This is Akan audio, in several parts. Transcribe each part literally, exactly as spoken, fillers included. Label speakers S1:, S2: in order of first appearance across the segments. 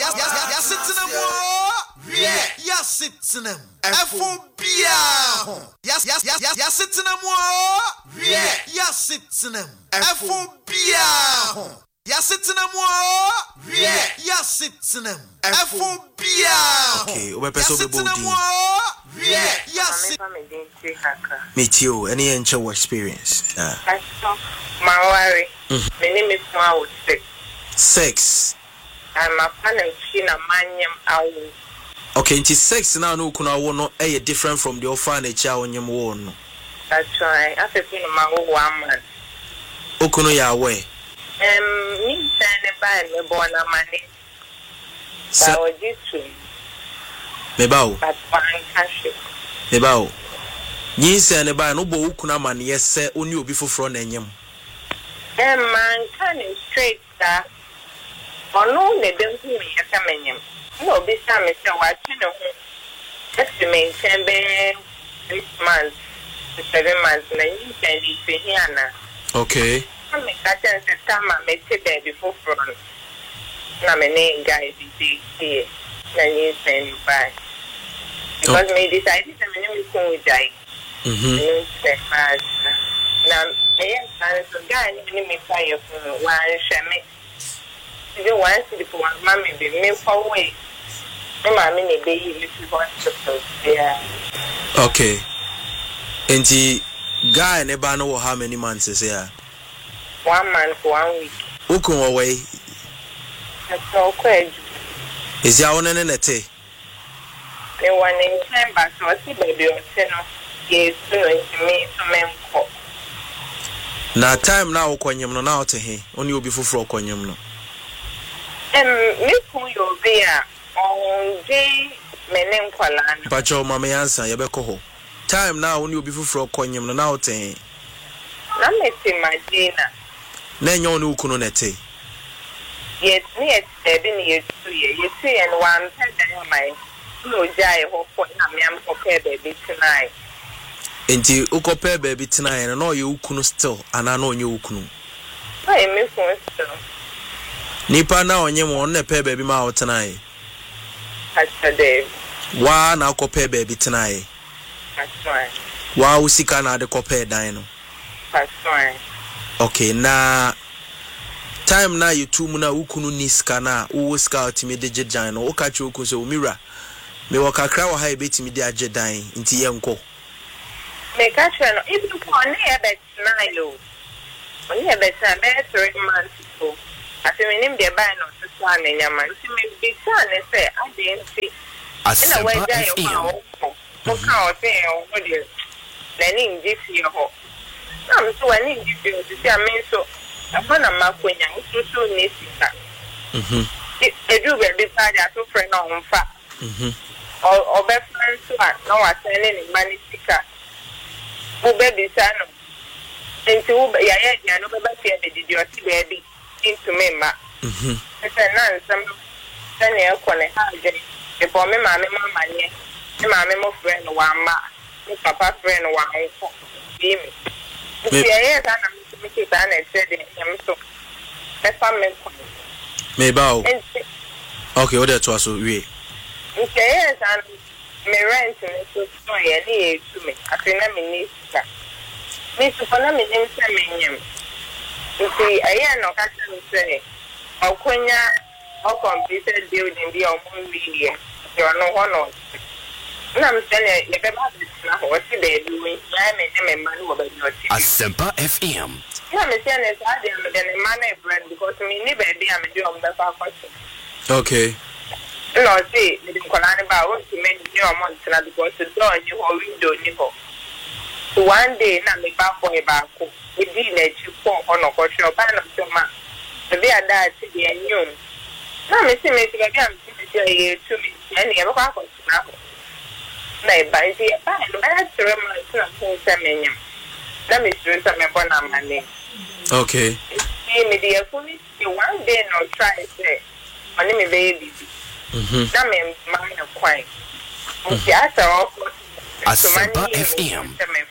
S1: Yes, it's in a yes, it's in a F-O-B-I. Yes, yes, yes, yes, yes, it's in a yes, it's in a F-O-B-I. Yes, it's in a yes, it's in a F-O-B-I.
S2: Okay, we're person to
S1: yes,
S3: meet you,
S2: any enjoy experience.
S3: My worry. My name is Mao Six.
S2: Six.
S3: I'm a fan of China Manium Owl.
S2: Okay, it's six now. No, kuna wono a different from the orphanage on your one.
S3: That's right. I said, you know, my one man.
S2: Okuno ya way.
S3: Um, me saying about me born a money. So I was just
S2: Mebao.
S3: But one cash.
S2: Mebao. Yin saying about no bo ukuna man, yes, sir, only will be for front and yam.
S3: Um, man, kind of straight that. Or no, they don't see me as a man. No, this time it's a watching of just to maintain six months to seven months, and you can leave here.
S2: Okay.
S3: I'm a catcher and time I met it there before front. I'm a name guy, here, and you send by. Because me decided to name is going to die.
S2: Mm
S3: hmm. Now, I am a guy, name me fire for one shaman. You want to the one mammy be me for way. Mammy, baby, if you want to yeah.
S2: Okay. And the guy never know how many months is here.
S3: One month, one week.
S2: Ukun away.
S3: That's all quick.
S2: Is your own in a tea?
S3: The one in time, but I see baby or ten of years doing to me to men.
S2: Now, time now, Quanyam, no, now to him. Only will be for Quanyam. No.
S3: Um, me who you be on day, menem Qualan.
S2: But your mamma answer, Yabeko. Time now, only will be for Quanyam, no, now to him.
S3: Let me see my dinner.
S2: Then you know, Kunonete.
S3: Yes, near seven years, two years, you see, and one ten my no jay hope for him, okay, baby, tonight.
S2: Enti ukope baby tonight and no you kunu still and I know you kunu.
S3: I am for still.
S2: Nipa na onye mo na pe baby ma tonight.
S3: Pastor Dave.
S2: Wa na ukope baby tonight.
S3: That's right.
S2: Wa usika na de kope dan no.
S3: That's right.
S2: Okay, na time na you two muna ukunu ni ska na uwo ska ultimate de jedan no okachi okun so mira. Me wo kakra wo ha e betimi de ajedan nti yenko.
S3: Me catch no even on here bet nine yo. On here bet na three months ago. I say me name dey buy no to san nyama. See me be san say I dey see. In a way dey yo. Mo ka o say o go dey. Na ni nji fi ho. Na me so ani nji fi o see am so. Afa na makonya so so ni sika.
S2: Mhm.
S3: E do be be pa ja so friend na on fa.
S2: Mhm.
S3: O be friend so na wa send ni money sika. Baby son, into ya ya no baby fear the idiot baby into me ma.
S2: Mhm.
S3: I said nan some then ya kone ha je. E bo me ma me mama nye. Me ma me mo friend one ma. Me papa friend one uncle. Be me. Me ya ya na me me ke ba na said him so. Me fam me ko.
S2: Me ba o. Okay, what that was so we.
S3: Me ya ya me rent me so so ya ni e tu me. Afina me ni sika. Me so na me nim se me nyem. Nti aye no ka tell say okonya o completed building bi o mo wi e. Yo no hono. Na me tell e be ba na ho ti be bi wi. Na me me man wo ba no ti.
S1: Asempa F M.
S3: Na me tell e sa de me de man e brand because me ni be bi am de o be fa question.
S2: Okay.
S3: No, see, the Colani Bow to make your months because the door in your window nipple. So one day, not me back for a back. We did let you fall on a coach or pan of your man. The bear died to be a new. Now, Mister Mister again, to me, and never back on travel. Nay, by the pan, that's a remark to a Let me do some upon my name.
S2: Okay.
S3: See me, dear, police, one day no try say, my name is baby.
S2: Mhm.
S3: Na me mind of quite. Okay, after all,
S1: Asempa F M.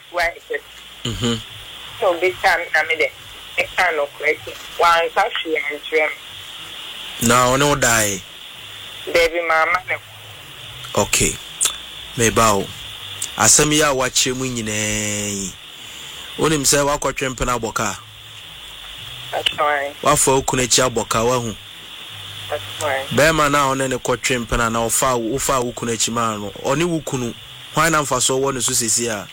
S2: Mhm.
S3: So this time na me de. E kind of question. One cash and trim.
S2: Now no die.
S3: Baby mama.
S2: Okay. Me bow. Asem ya wache mu nyine. Onim say wakotwe mpena aboka.
S3: That's fine.
S2: Wafa okunechi aboka wa hu.
S3: That's fine.
S2: Bema na one ne kotwe mpena na ofa ofa okunechi ma no. Oni wukunu. Hwan na mfa so wo ne so sesi a.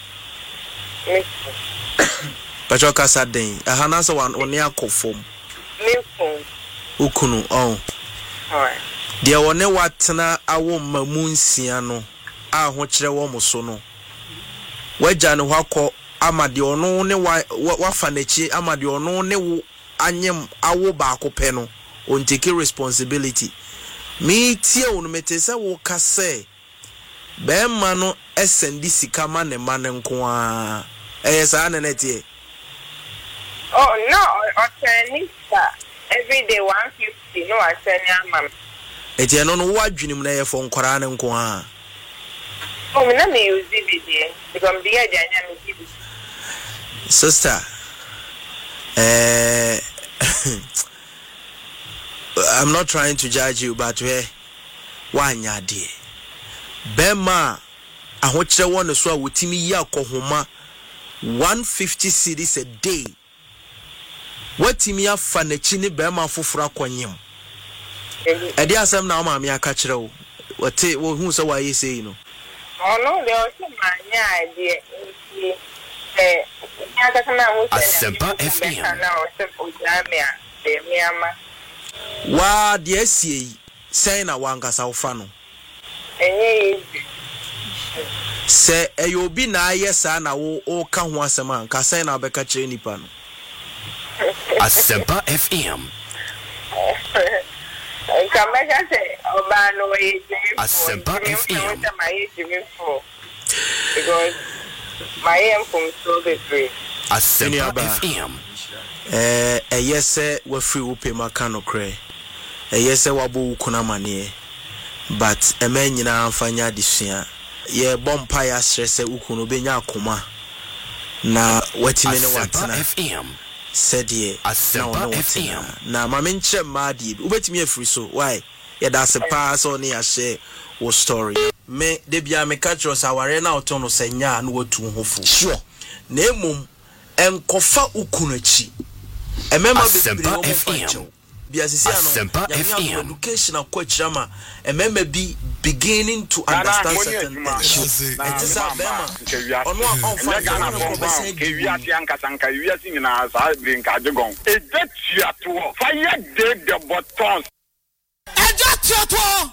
S2: Pacho kasa den. Aha na so wan oni akofom.
S3: Milfon.
S2: Ukunu on.
S3: Alright.
S2: Dia wone watena awo mamu nsia no a ho kire wo muso no. Waja ne hwakọ amade ono ne wafa nachi amade ono ne wo anyem awo ba akopɛ no on take responsibility. Me tie wo no metese wo kase. Be ma no esendi sika ma ne ma ne nko a. Eh sa na netie.
S3: Oh no, Otanista. Every day one fifty. No, I send you mama.
S2: Eti no no wadwenim na ye fo nkora ne nko a.
S3: Oh, me na me use it because be a janya me give.
S2: Sister. Eh I'm not trying to judge you, but where wanya de. Bema ahokyere won so a wotimi yi akohoma one hundred fifty cedis a day. Watimi afa na chi ne bema foforo akonyem. Edi asem na ma me aka kire wo. Wote wo hu so wa yi sei no.
S3: Oh no, there was some mania idea. Eh, ya ka na wo se
S4: Asempa F M.
S3: Na wo se o jamia, de miama.
S2: Wa de asie sei na wankasa wo fa no.
S3: Enye
S2: Se eyobi na ayesa na wo o ka ho asem an ka sei na beka kire nipa no.
S4: Asempa F M.
S3: Kameka se oba no we
S4: Asempa F M.
S3: Because my am from so the free.
S4: Asempa F M.
S2: Eh eyese wa free wo pe maka no kre. Eyese wa bo ukuna mane. But ema nyina amfanya disua. Ye bompa ya stress ukunu benya akoma. Na watime ne watena.
S4: F M.
S2: Said ye
S4: Asempa F M.
S2: Na mamenche madi ubetimi afri so why ye da se pass on ya share wo story me de bia me catch us aware na otono senya na watu hofu sure na emum enkofa ukunachi emema bebre wo facho bia sisi ano ya education akwachama emema bi beginning to understand certain things. It is a bema ono a on fa na ko be say
S5: ewia ti ankasa nka ewia ti nyina sa brin ka jegon e je tiato fire de the buttons
S1: e je tiato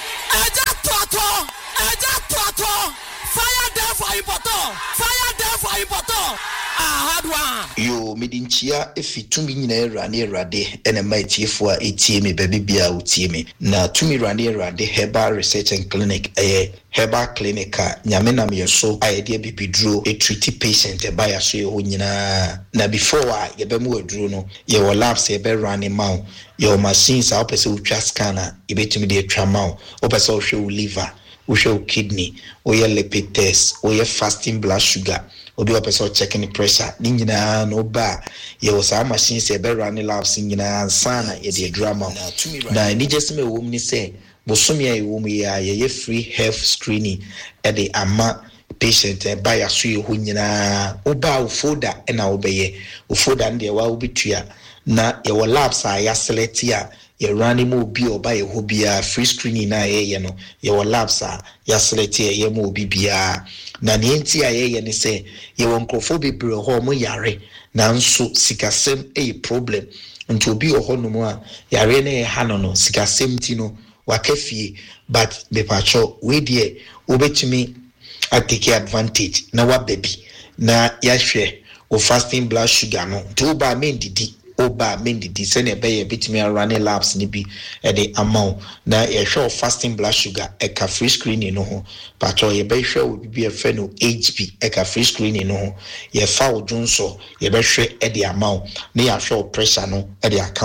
S1: e je tiato e je tiato fire there for important fire there for important ah hard one
S6: yo medinchia efi tumi nyina erane erade ene ma etiefo a etie me baby bia utie me na tumi rane erade herbal research and clinic eh herbal clinic a nyame na me so ayede bibidro e treat patient e baya so e ho nyina na before a ye be mu aduro no ye wo labs e be rane ma ye machines a opese utwa scanner e betumi de atwa ma opese o hwe liver o hwe kidney o ye lipid test o ye fasting blood sugar obi opese checking the pressure ni nyina no ba ye wo sa machine se be run labs nyina sana ye de drama na ni just me wo ni say bosomi ya wo mi ya ye free health screening e de ama patient e ba ya so ye ho nyina oba ufoda e na obeye ufoda ndi wa obitua na ye wo labs a ya select ya ye run mo bi oba ye ho bia free screening na ye ye no ye wo labs a ya select ye mo obi bia na ne enti aye ye ne se ye won krofo bebre ho mo yare nanso sikasem e problem nti obi ho no mo a yare ne ha no no sikasem ti no wakafie but be pacho we die obetumi atake advantage na wa baby na ya hwe o fasting blood sugar no to ba mendidi oba mendidi se ne be ye betumi run labs ni bi e de amount na ye hwe fasting blood sugar e ka free screening no ho pacho ye be hwe obi bi e fe no H B e ka free screening no ho ye fa odunso ye be hwe e de amount na ya hwe pressure no e de account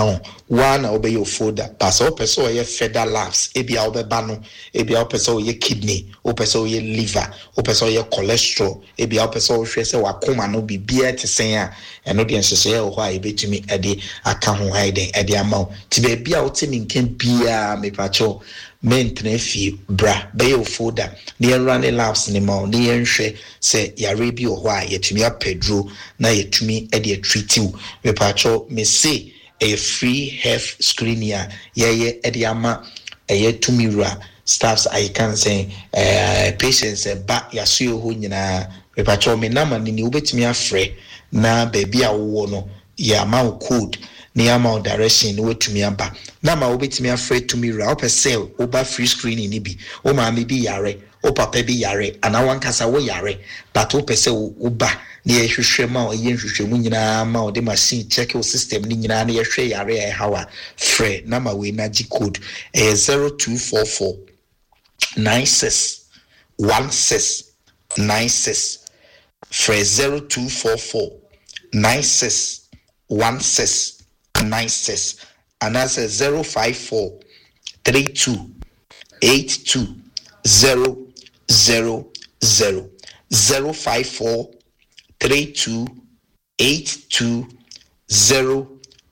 S6: one obey your folder pass up so ye feather labs ebia obeba no ebia opeso ye kidney opeso ye liver opeso ye cholesterol ebia opeso hwe se wakoma no bibia tesen a eno de nsese ye ho a ebetumi ade aka ho haiden ade ama ti be bia wotimi nken bia me pacho maintenance fee bra be your folder near running labs ni ma ni yenhwe se yare bi ho a yetumi apedro na yetumi ade treat you me pacho me say a free health screening ya ye ediama a tumira staffs I can say uh patients ba yasu ho nyina me pacho me na ma ni obetimi afre na baby a wo no ya ma code ni ama direction no wetumi aba na ma obetimi afre tumira opese oba free screening ni bi o ma me bi yare o papa bi yare ana wankasa wo yare but opese oba ni ehwehwe ma o yenhwehwe mu nyina ma o de machine check your system ni nyina na yehwe yare e hawa free na ma we na g code eh zero two four four nine six one six nine six free zero two four four nine six one six nine six and that's zero five four three two eight two zero zero zero zero five four three two eight two zero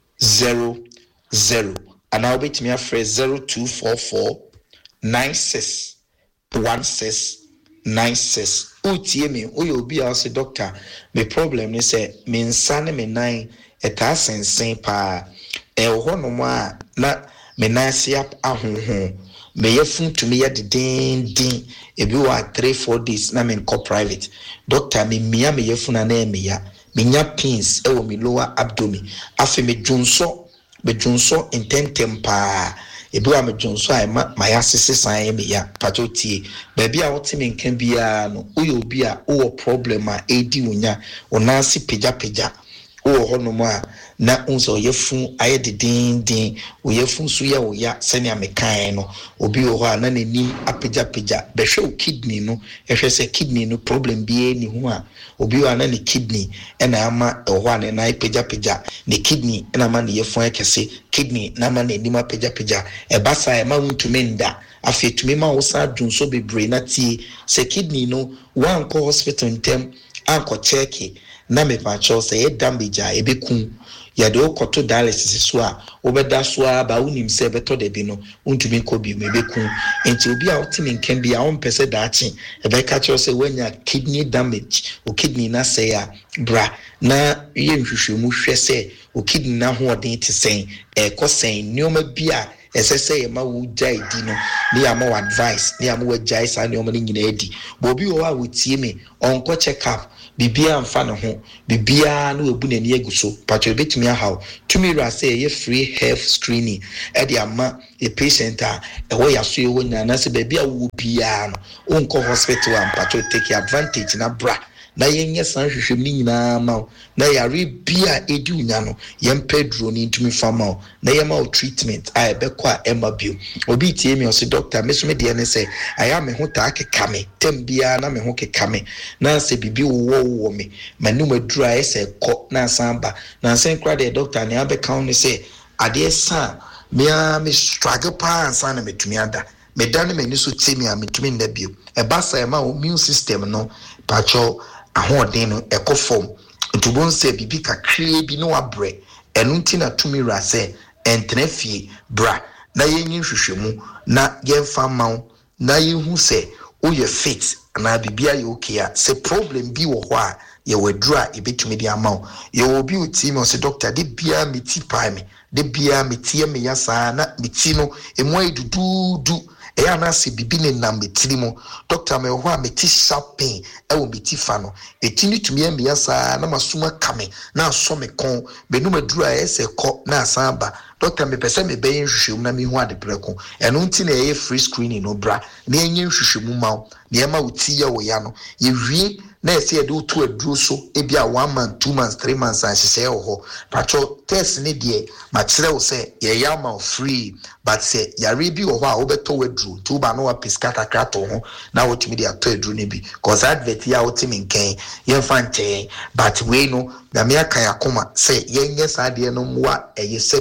S6: zero zero and I'll be to me a phrase zero two four four nine six one six nine six. Utie me uyo bi also doctor me problem ni say me nsane me nine eta sensen pa e ho no mo a na me nan siap ahonhon me yefun to me yet din din e bi wa three four days na me ko private doctor me mia me yefun na na me ya me nya pins e wo me lower abdomen afi me dwonso me dwonso intentem pa ebi wa me dwonso ai ma ma ya sese san me ya pachotie baabi a wote me nkan bia no uyo obi a wo problem a edi wonya onansi peja peja wo ho no ma na unso yefun aye de din din wo yefun so ya wo ya sene amekan no obi wo ho na nanim apeja peja be hwe kidney no ehwe se kidney no problem bi ni hu a obi wa na ne kidney e na ama ho na na peja peja ne kidney e na ma ne yefun akese kidney na ma ne nim apeja peja e basa e ma wuntumi nda afetumi ma wo sa dwonso bebre na tie se kidney no wan ko hospital ntem anko check na me pa cho se e damage a ebekun ya de okoto dialysis so a obeda so a ba unim se beto de bi no untumi ko bi me bekun enti obi a otimi nkan bi a on pese daachi e be ka cho se wanya kidney damage o kidney na se ya bra na ye nhwehwemu hwe se o kidney na ho odin te sen e ko sen nioma bi a ese se ma wo jai di no ni ama advice ni ama wo jai sa nioma ni nyina edi bo obi wo a wotie me onko check up bibia mfa ne ho bibia no ebu na ni eguso patcho betumi ahaw tumi ra say ye free health screening e de ama a patient a e wo yaso e wo nyana se bibia wo bia no onko hospital am patcho take advantage na bra na yenye san hwehwem ni nyina ma na yare bia edi unya no yem pedro ni ntumi fama na yema o treatment a ebekọ a ema bio obi tie me o se doctor me so me de ne se aya me ho ta akeka me tem bia na me ho keka me na se bibi wo wo me manu madura ese kọ na samba na se nkra de doctor ne abeka ne se ade sa me a me struggle pa ansa na metumi ada me dane me ni so temi a metumi nda bio e basa e ma o immune system no pacho ahoden no ekofom ntubon se bibi kakre bi no abre enu nti na tumi ra se entrefie bra na yenyi hwehwemu na yemfa maw na yehu se oye fit na bibia ye okay a se problem bi wo ho a ye wadura ebetumi di amaw ye obi uti me se doctor de bia meti pa me de bia meti me yasa na meti no emu adududu e ana se bibi ne nam betiri mo doctor me ho a meti sharp pain e wo meti fa no etini tumi am yasa na masuma kame na so me kon benu madura ese ko na asamba doctor me pese me ben hwehwem na me hu ade preko eno nti na ye free screening no bra na enye hwehwemu ma na ema uti ya wo ya no ye wie na ese de otu aduro so e bia one month two months three months a hye ho pacho test ne de ma kire wo se ye ya ma free but se yare bi wo ho a wo beto waduro tu ba no wa piskata krato ho na wo timi de ato aduro ne bi cause advert ya wo timi nkan ye fante but we no na me aka yakoma se ye nye sa de no mwa eye sebio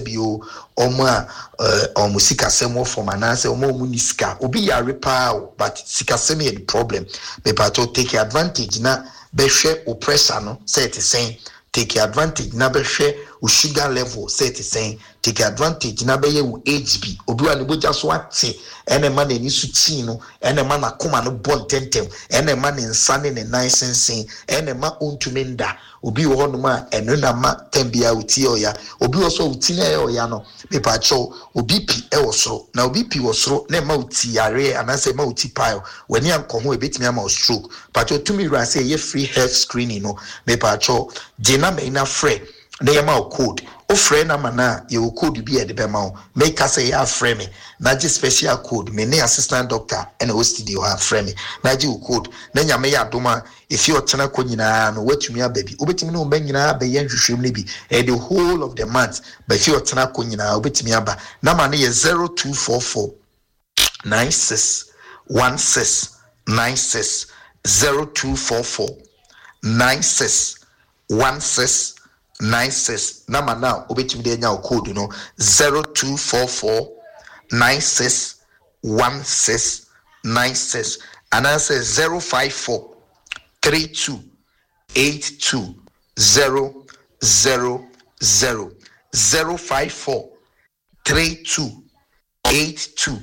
S6: omo a omo sikasem wo from anase omo omo ni sika obi yare pa but sikasem e the problem me pato take advantage na be hwe o pressure no say it saying take advantage na be hwe o sugar level say it saying take advantage na be ye o H B obi wa ne boja so ate ene ma na ni su tii no ene ma na koma no bon tentem ene ma ne nsane ne nice sensen ene ma ontumi nda obi wo no ma eno na ma tambia uti oya obi wo so uti na oya no me pa cho obi pi e wo soro na obi pi wo soro na ma uti yare anase ma uti pile wani anko ho ebetimi ama stroke pa cho tumi ra say ye free health screening no me pa cho jena me na free na ye ma code o free na mana ye code bi e de be ma o make us say ya free me na ji special code me ne assistant doctor and o studio ha free me na ji code na nya me ya doma if you tena ko nyina no watumi ababi obetimi no ba nyina ba ye nhwehwem ne bi e the whole of the month but if you tena ko nyina obetimi aba na ma ne ye zero two four four nine six one six nine six zero two four four nine six one six nine six na ma na obetimi de nya code no zero two four four nine six one six nine six and I say zero five four three two eight two zero zero zero zero five four three two eight two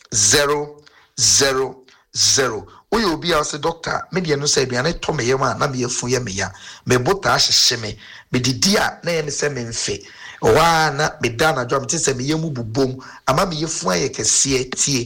S6: zero zero zero. We will be as a doctor. Maybe I know say, "I need to me yama na me fu yama ya me bota sheme me di dia na ye se me mfe wa na me da na drum ti se me yemu bubom ama me yefu aye kese tie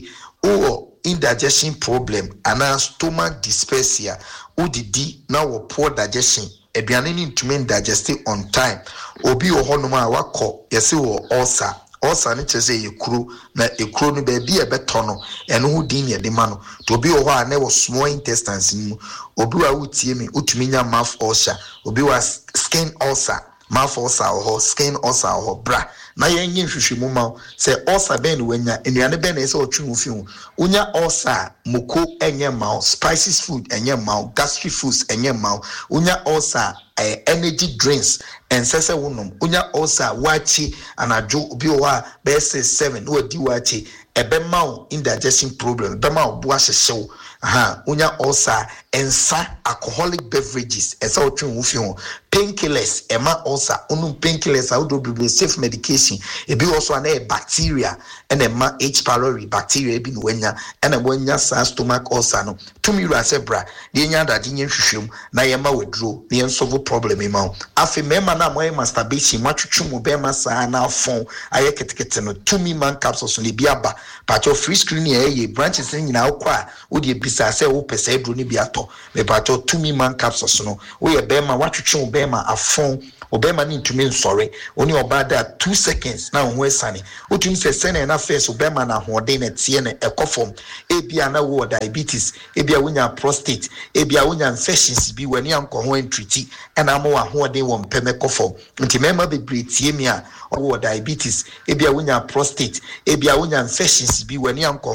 S6: o indigestion problem and stomach dyspepsia udidi na wo poor digestion aduane ni ntumi digest on time obi wo hono ma wakọ yesi wo ulcer ulcer ni chese yekuru na ekuru no ba bi e beto no eno hu din ye de ma no to obi wo ho a na wo small intestines mu obi wa utie mi utumi nya mouth ulcer obi wa skin ulcer mouth ulcer or skin ulcer or bra na yenye hwehwemu ma se ulcer ben wanya enuane ben na se otwu fi hu unya ulcer moko enye ma spices food enye ma gastric foods enye ma unya ulcer eh, energy drinks ensese wonum unya ulcer wachi anajo obi o wa be say seven o di wachi ebe ma indigestion problem ebe ma bo ahyehyew ha unya ulcer ensa alcoholic beverages esa otwu fi hu painkillers ema ulcer unum painkillers a would be safe medication e be also an a bacteria and a ma H pylori bacteria be no wenya and a wenya sa stomach ulcer no tumi ra sebra de nya da de nya hwehwem na ye ma wedro na ye solve problem e ma afi mema na moy masturbation matwetwe mu be ma sa na afon aye ketekete no tumi man capsules ne bi aba patcho free screen ye ye branches nyina akwa wo de bisa se wo pese edro ne bi ato me patcho tumi man capsules no wo ye be ma watwetwe mu be ma afon obema ni ntumi nsore oni obada two seconds na ho esane otumi se sene na face obema na hoden na tie na ekofom ebia na wo diabetes ebia wonya prostate ebia wonya infections bi wani anko ho entreati na mo wa hoden wo mpeme kofom nti mema bebre tie mi a wo diabetes ebia wonya prostate ebia wonya infections bi wani anko